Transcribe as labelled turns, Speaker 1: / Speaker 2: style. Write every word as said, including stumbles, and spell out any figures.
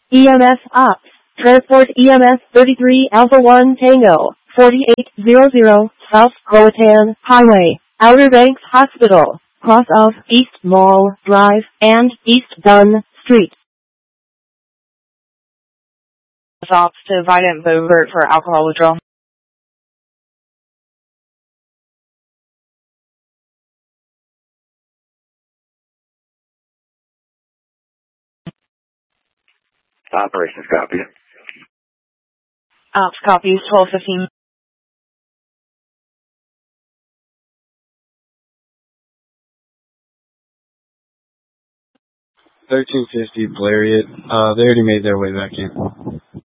Speaker 1: E M S Ops. Transport E M S thirty-three Alpha one Tango, forty-eight hundred, South Croatan Highway, Outer Banks Hospital, cross of East Mall Drive and East Dunn Street.
Speaker 2: Ops to Vidant Bovert for alcohol withdrawal.
Speaker 3: Operations copy.
Speaker 2: Ops copies twelve fifteen.
Speaker 4: thirteen fifty Blariot. Uh, they already made their way back in.